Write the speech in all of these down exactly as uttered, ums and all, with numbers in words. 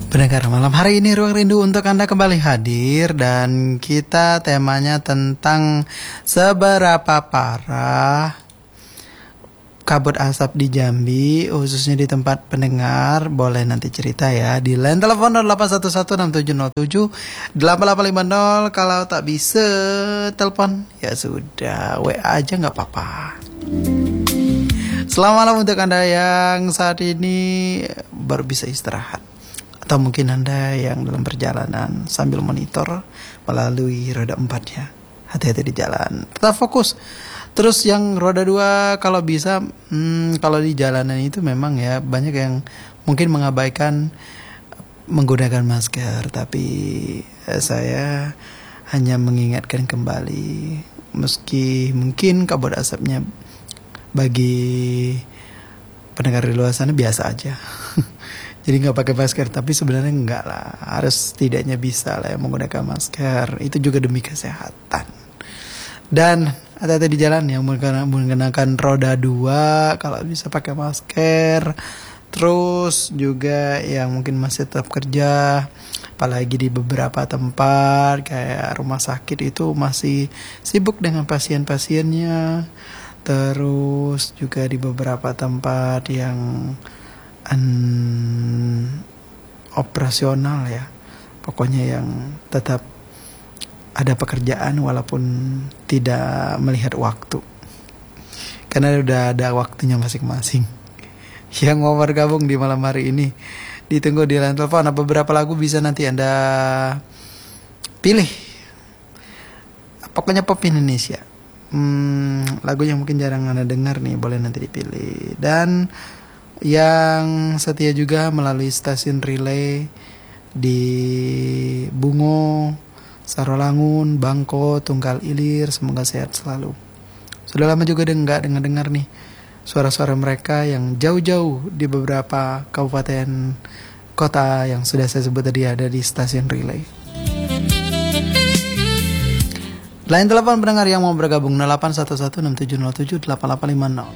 Pendengar, malam hari ini Ruang Rindu untuk Anda kembali hadir dan kita temanya tentang seberapa parah kabut asap di Jambi, khususnya di tempat pendengar. Boleh nanti cerita ya di line telepon nol delapan satu satu enam tujuh nol tujuh delapan delapan lima nol. Kalau tak bisa telepon ya sudah, W A aja nggak apa-apa. Selamat malam untuk Anda yang saat ini baru bisa istirahat, atau mungkin Anda yang dalam perjalanan sambil monitor melalui roda empatnya. Hati-hati di jalan, tetap fokus. Terus yang roda dua kalau bisa, hmm, kalau di jalanan itu memang ya banyak yang mungkin mengabaikan menggunakan masker. Tapi eh, saya hanya mengingatkan kembali, meski mungkin kabut asapnya bagi pendengar di luar sana biasa aja. Jadi nggak pakai masker, tapi sebenarnya enggak lah. Harus setidaknya bisa lah ya menggunakan masker. Itu juga demi kesehatan. Dan hati-hati di jalan yang menggunakan roda dua, kalau bisa pakai masker. Terus juga yang mungkin masih tetap kerja, apalagi di beberapa tempat kayak rumah sakit itu masih sibuk dengan pasien-pasiennya. Terus juga di beberapa tempat yang un- operasional ya, pokoknya yang tetap ada pekerjaan walaupun tidak melihat waktu, karena udah ada waktunya masing-masing. Yang mau bergabung di malam hari ini ditunggu di line telepon. Beberapa lagu bisa nanti Anda pilih, pokoknya pop Indonesia. Hmm, lagu yang mungkin jarang Anda dengar nih, boleh nanti dipilih. Dan yang setia juga melalui stasiun relay di Bungo, Sarolangun, Bangko, Tunggal Ilir, semoga sehat selalu. Sudah lama juga nggak dengar-dengar nih suara-suara mereka yang jauh-jauh di beberapa kabupaten kota yang sudah saya sebut tadi ada di stasiun relay. Line telepon pendengar yang mau bergabung nol delapan satu satu enam tujuh nol tujuh delapan delapan lima nol.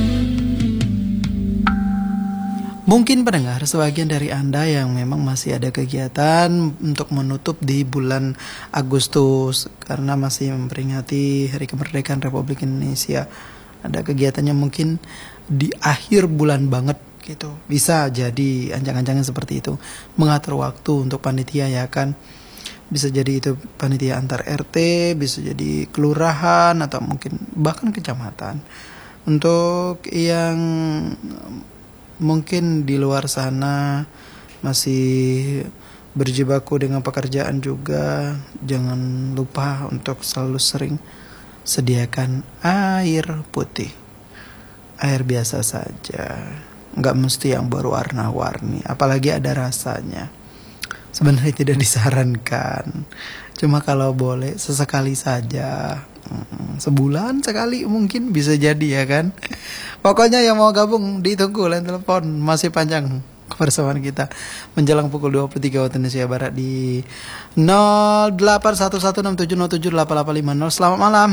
Mungkin pendengar sebagian dari Anda yang memang masih ada kegiatan untuk menutup di bulan Agustus karena masih memperingati Hari Kemerdekaan Republik Indonesia. Ada kegiatannya mungkin di akhir bulan banget gitu. Bisa jadi anjang-anjangan seperti itu. Mengatur waktu untuk panitia ya kan. Bisa jadi itu panitia antar R T, bisa jadi kelurahan atau mungkin bahkan kecamatan. Untuk yang mungkin di luar sana masih berjibaku dengan pekerjaan juga, jangan lupa untuk selalu sering sediakan air putih, air biasa saja, nggak mesti yang berwarna-warni, apalagi ada rasanya. Sebenarnya tidak disarankan, cuma kalau boleh sesekali saja, sebulan sekali mungkin bisa jadi ya kan. Pokoknya yang mau gabung ditunggu line telepon, masih panjang kebersamaan kita menjelang pukul dua puluh tiga waktu Indonesia Barat di nol delapan satu satu enam tujuh nol tujuh delapan delapan lima nol. Selamat malam.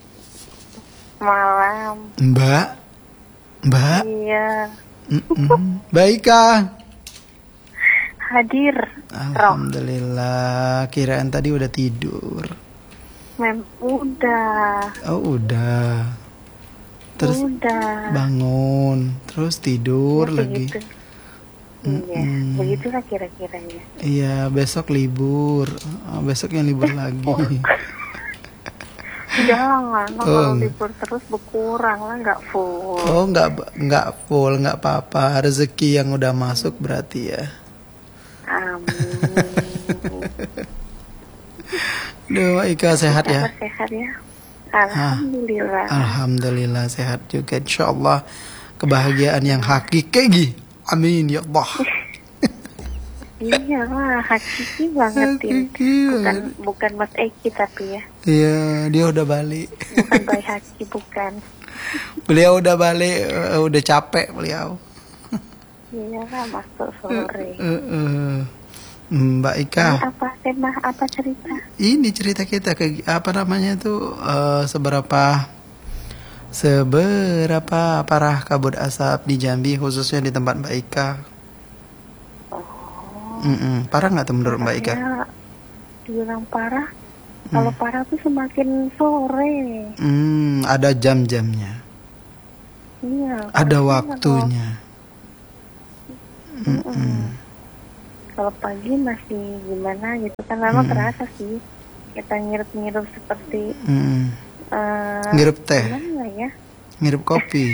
Malam. Mbak. Mbak. Iya. Baik kah? Hadir. Alhamdulillah. Kirain tadi udah tidur. Mem udah. Oh udah. Terus udah. Bangun, terus tidur Ya, lagi. begitu. Iya, begitulah kira-kiranya. Iya, besok libur. Oh, besok yang libur lagi. Jangan, Oh. kalau libur terus berkurang lah, nggak full. Oh, nggak nggak full, nggak apa-apa. Rezeki yang udah masuk berarti ya. Amin. Duh, Ika sehat ya? Sehat ya. Alhamdulillah. Ah, Alhamdulillah sehat juga. Insya Allah kebahagiaan yang hakiki. Amin ya Allah. Iya lah, hakiki banget ini. Bukan bukan Mas Eki tapi ya. Iya, dia udah balik. Bukan Bay Haki, bukan. Beliau udah balik, uh, udah capek beliau. Iya lah, masuk sore. Uh, uh, uh. Mbak Ika. Ini apa tema, apa cerita? Ini cerita kita ke apa namanya tuh uh, seberapa seberapa parah kabut asap di Jambi khususnya di tempat Mbak Ika. Mm-mm. Parah nggak tuh menurut Mbak Ika? Ya, dibilang parah. Kalau parah tuh semakin sore. Hmm, ada jam-jamnya. Iya. Ada pastinya waktunya. kalau- Mm-mm. Kalau pagi masih gimana gitu kan, memang terasa sih. Kita ngirup-ngirup seperti Mm. eh, Ngirup teh, gimana ya? ngirup kopi.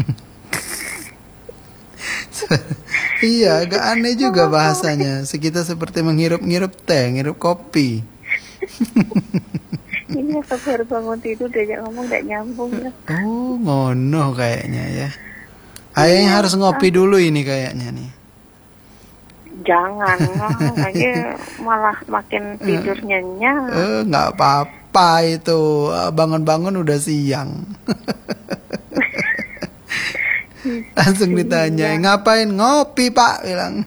Iya, agak aneh juga bahasanya. Kita seperti menghirup-ngirup teh, ngirup kopi. Ini aku baru bangun tidur diajak ngomong gak nyambung ya. Oh, ngono kayaknya ya. Ayahnya harus ngopi dulu ini kayaknya nih. Jangan lah, aja malah makin tidur nyenyak. Eh, nggak apa-apa itu. Bangun-bangun udah siang. Langsung ditanya, ngapain? Ngopi pak, bilang.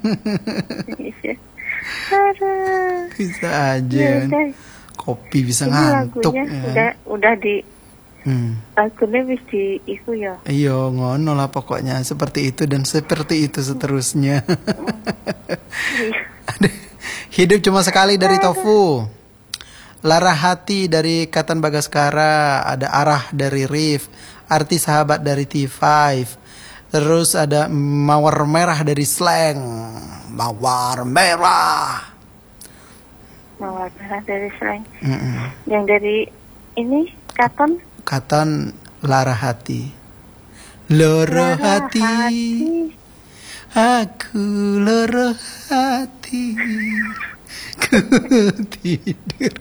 Aduh. Bisa aja. Ya udah. Kopi bisa Ini ngantuk. lagunya Ya. udah udah di Hmm. lagunya wis di iku ya. Iya, ngono lah pokoknya. Seperti itu dan seperti itu seterusnya. Hidup cuma sekali dari Tofu. Lara Hati dari Katan Bagaskara. Ada Arah dari Rif. Arti Sahabat dari T lima. Terus ada Mawar Merah dari Slang. Mawar Merah. Mawar Merah dari Slang. Mm-mm. Yang dari ini Katon. Katan Lara Hati. Loro Lara hati. Hati. Aku loro hati. Ku tidur.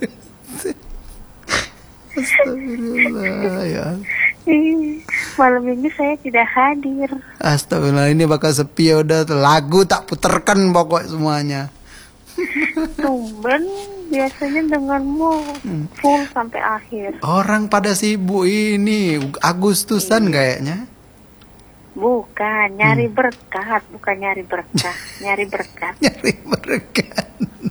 Astagfirullah ya. Ih, malam ini saya tidak hadir. Astagfirullah, ini bakal sepi ya udah, lagu tak puterkan pokok semuanya. Tumben biasanya denganmu full sampai akhir. Orang pada sibuk ini Agustusan kayaknya. Bukan nyari berkat, bukan nyari berkah, nyari berkat. Nyari berkat.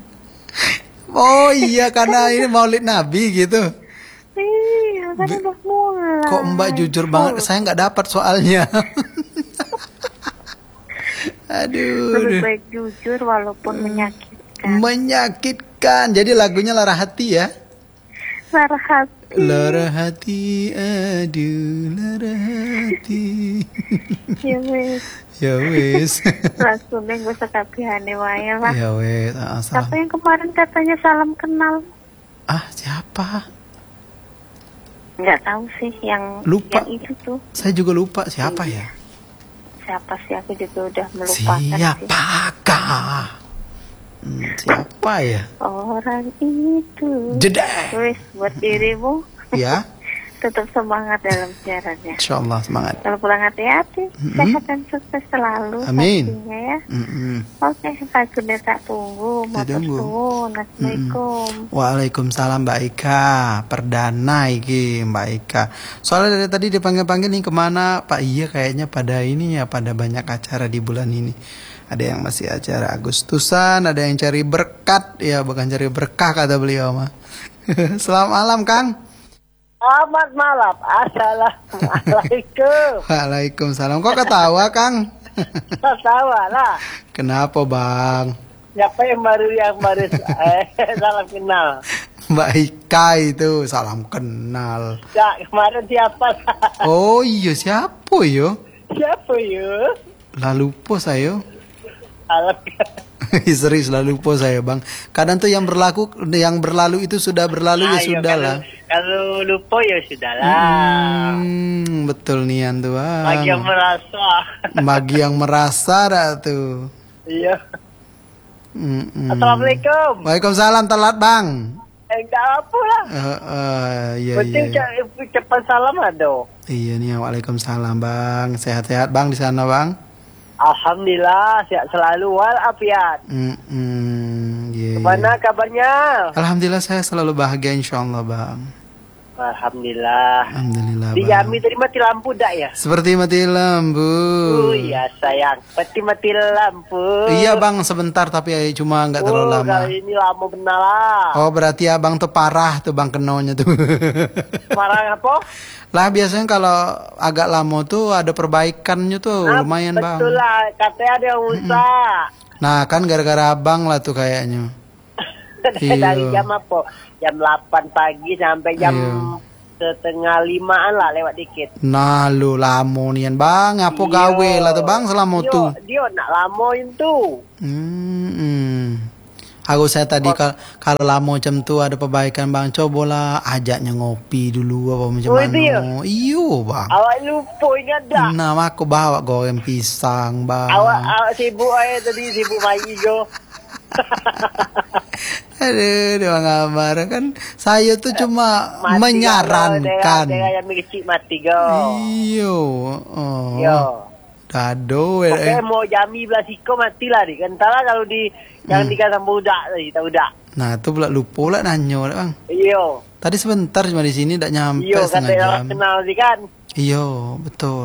Oh iya, karena ini Maulid Nabi gitu. Iya, kan udah mulai. Kok Mbak jujur banget, saya nggak dapat soalnya. Aduh, Lebih aduh. baik jujur walaupun menyakitkan. Menyakitkan. Jadi lagunya Lara Hati ya. Lara hati. Lara hati, aduh, lara hati. Ya wes, Ya wes. langsungnya gak usah kabihane wae lah. Ya wes. Ah, salam. Siapa yang kemarin katanya salam kenal? Ah, siapa? Nggak tahu sih yang Lupa. yang itu tuh. Saya juga lupa siapa ya. Siapa sih, aku juga udah melupakan sih. Siapakah? Hmm, siapa ya? Orang itu. Jedeh. Wes buat dirimu Ya, tetap semangat dalam siarannya. insya Allah semangat. Kalau pulang hati-hati, sehat dan sukses selalu. Amin. pastinya ya. Mm-mm. Oke, Pak Guna tak tunggu. Tak Matur tunggu. suwun. Assalamualaikum. Waalaikumsalam Mbak Ika. Perdana iki Mbak Ika. Soalnya dari tadi dipanggil-panggil nih kemana Pak? Iya kayaknya pada ini ya, pada banyak acara di bulan ini. Ada yang masih acara Agustusan, ada yang cari berkat, ya bukan cari berkah kata beliau mah. Selamat malam Kang. Selamat malam. Assalamualaikum. Waalaikumsalam. Kok ketawa Kang? Tawa lah. Kenapa Bang? Siapa yang baru yang baru eh, salam kenal? Mbak Ika itu salam kenal. Ya, kemarin siapa? Oh iya siapa yo? Siapa yuk? Lalu po saya. Salam. Serius lalu po saya Bang. Kadang tuh yang berlaku, yang berlalu itu sudah berlalu ya Ayo, sudah lah. Kalau, kalau lupa ya sudahlah. Hmm, betul nian tuh Bang. Bagi yang merasa. Bagi yang merasa dah tuh. Iya. Mm-mm. Assalamualaikum. Waalaikumsalam telat Bang. Eh, enggak apa lah. Eh, eh, iya, Penting iya, iya. ca- cepat salam ada. Iya nih, waalaikumsalam Bang. Sehat-sehat Bang di sana Bang. Alhamdulillah, sehat selalu walafiat. Mm-mm, iya, Gimana iya. kabarnya? Alhamdulillah saya selalu bahagia insya Allah Bang. Alhamdulillah. Alhamdulillah Di Bang. Yami tadi mati lampu dak ya? Seperti mati lampu. Oh iya sayang, mati mati lampu. Iya Bang, sebentar tapi ya, cuma nggak terlalu oh, lama. Kali ini lama benar lah. Oh berarti abang tuh parah tuh Bang kenonya tuh. Marah apa? Lah biasanya kalau agak lama tuh ada perbaikannya tuh Nah, lumayan Bang. Betul lah, katanya ada yang usah. Nah kan gara-gara abang lah tuh kayaknya. Dari Iya. jam apa? Jam delapan pagi sampai jam Iya. setengah limaan lah lewat dikit. Nah lu lamo nian bang, apa Iya. gawe lah tuh bang selama Dia- tuh. Dia nak lamoin tuh. Hmm, hmm. Aku saya tadi kal kalau lamo macam tu ada perbaikan bang, cobalah ajaknya ngopi dulu apa macam Oh, mana. itu ya? Iyo bang. Awak lupa ingat tak? Nah, aku bawa goreng pisang bang. Awak, awak sibuk aja tadi, sibuk main hijau. Aduh, dia ngabar kan. Saya tuh cuma Mati menyarankan. Dengan yang kecil mati kau. Iyo. Oh. Yo. Dado eh. Pokoknya mau jami belah siko matilah di. Kentala kalau di jangan Hmm. dikasih budak tadi, tak budak. Nah, itu pula lupa lah nanyo lah, bang. Iyo. Tadi sebentar cuma di sini tak nyampe Iyo kata setengah orang jam. kenal sih kan. Iyo, betul.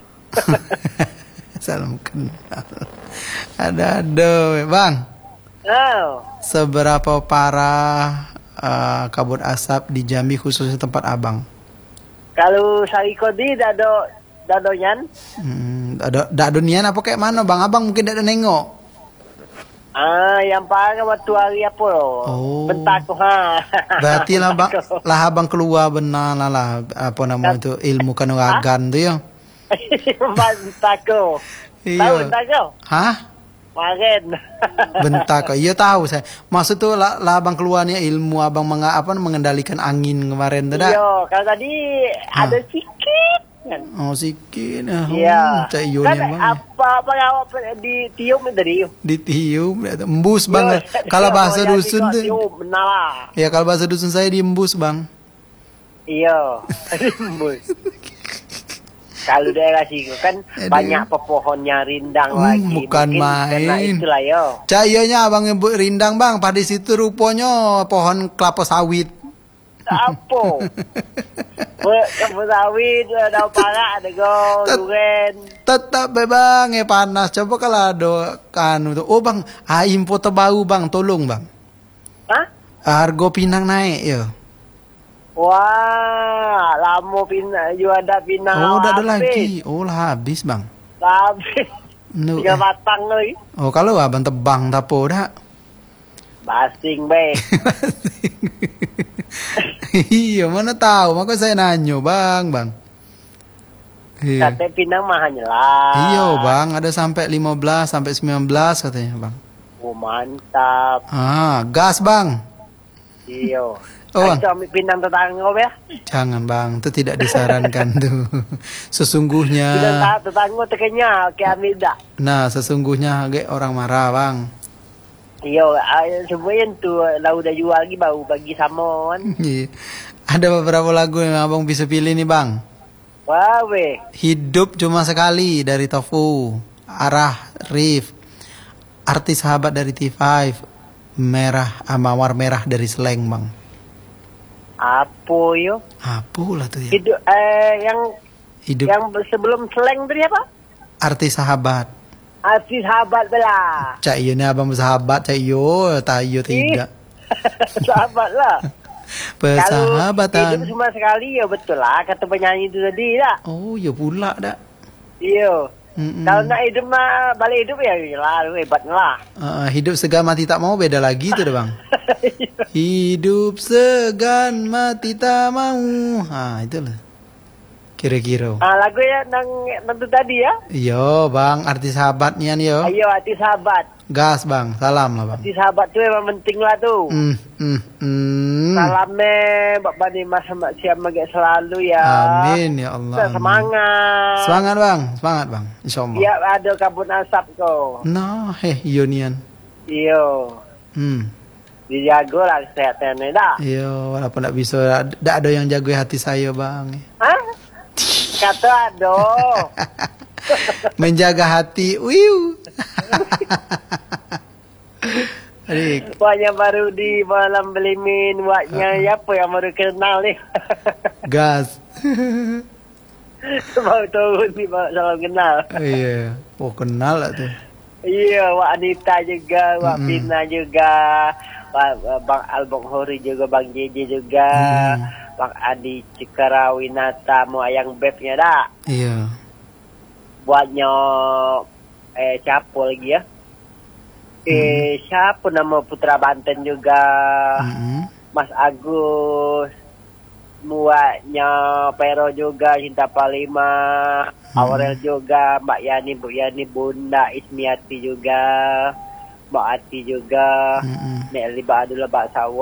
Salam kenal. Ada-ada, weh. Bang. Oh. Seberapa parah uh, kabut asap di Jambi khususnya tempat abang? Kalau Sari Kodi dado dadonyan, Hmm, ada dak dunian apa kayak mana bang? Abang mungkin tidak ada nengok. ah yang parah waktu hari apa loh? Oh. Bentak tu ha. Berarti lah bang, Bentak tu. lah abang keluar benar lah, lah apa nama itu ilmu kanuragan tu ya? Bentak tu. Tahu Iya. bentak tu? Hah? Kemarin. Bentak kok. Iya tahu saya. Maksud tuh lah, lah abang keluarnya ilmu abang menga, apa mengendalikan angin kemarin tuh dak? Iya, kalau tadi Ah. ada sikit kan. Oh sikit. Ah, Iya. Cak iyo Kan ni bang. apa apa awak ditiup ni tadi? Ditiup, embus bang. Yo, Kalau bahasa mau jadi dusun kau tuh. tiup, benar lah. Ya kalau bahasa dusun saya diembus bang. Iya. Embus. Kalau daerah situ kan Aduh. banyak pepohonnya rindang Hmm, lagi. bukan Mungkin karena main. itulah yo. Cayonya abang nyebut rindang bang. Pada situ rupanya pohon kelapa sawit. Apa? Kamu sawit, daun parak, ada go, Tet- duren. Tetap be bang, eh panas. Coba kalau ada kanu tuh. Oh bang, ah, info terbaru bang, tolong bang. Hah? Harga pinang naik ya. Wah, lama pinang, you ada pinang. Oh, udah ada habis. lagi. Oh, lah habis bang. Habis. Nu, Tiga eh. batang lagi. Oh, kalau abang tebang tapo dah. Basing, be. Iya, mana tahu. Maka saya nanyo bang, bang. Iya. Kata pinang mahanya lah. Iya bang, ada sampai lima belas sampai sembilan belas katanya bang. Oh, mantap. Ah, gas bang. Iya. Oh, Oh, Bang. ambil pinang tetangga ya. Jangan bang, itu tidak disarankan tuh. Sesungguhnya. Pinang tak tetangga tekenya, oke ambil dah. Nah, sesungguhnya ge orang marah bang. Iya, ah, semua yang tu lah udah jual lagi baru bagi sama kan. Iya. Ada beberapa lagu yang abang bisa pilih nih bang. Wah, weh. Hidup cuma sekali dari Tofu, Arah, Rif, Artis Sahabat dari T lima, Merah, ah, Mawar Merah dari Slang bang. Apa yo? Apa lah tuh ya? Hidup eh yang Hidup yang sebelum seleng tadi apa? Artis Sahabat. Artis sahabat belah. Cak iyo ni abang bersahabat, cak iyo, tak iyo tidak. Sahabat lah. Kalau Persahabatan. hidup cuma sekali ya betul lah kata penyanyi itu tadi lah. Oh, ya pula dak. Iya. Mm-mm. Kalau nak hidup mah balik hidup ya lah hebat lah. Uh, hidup segan mati tak mau beda lagi tuh dah bang. Hidup segan mati tak mau. Ha itulah. Kira-kira. Ah lagu yang nang nang tu tadi ya. Yo bang, artis sahabatnya nih yo. Ayo hati sahabat. Gas bang, salam lah bang. Hati sahabat tu memang penting lah tu. Hmm, hmm, hmm. Salamnya Bapak ni masa mak siap magak selalu ya. Amin ya Allah. amin. Semangat. Semangat bang, semangat bang. Insyaallah. Biar ada kabut asap kau. Nah, heh, iyo nian. Iyo. Hmm. Dijaga lah kesehatannya dah. Iyo, walaupun tak bisa, tak ada yang jaga hati saya bang. Hah? Kata ada. Menjaga hati, wiu. Adik, Buatnya baru di malam belimin. Buatnya Ah. ya apa yang baru kenal ni. gas. Baru turun ni baru salam kenal. Iya, oh kenal lah tuh. Iya, Wak Anita juga, Wak Mm-mm. Pina juga, Wak Bang Albong Hori juga, Bang J J juga, Mm. Bang Adi Cikarawinata, mau ayang bebnya dah. Iya. Buatnya eh siapa lagi ya? Eh, siapa nama Putra Banten juga. Mm-mm. Mas Agus. Muatnya Pero juga, Cinta Palima. Aurel juga, Mbak Yani, Bu Yani, Bunda Ismiati juga. Mbak Ati juga. Mm-mm. Nek Liba Adul Mbak Sawa.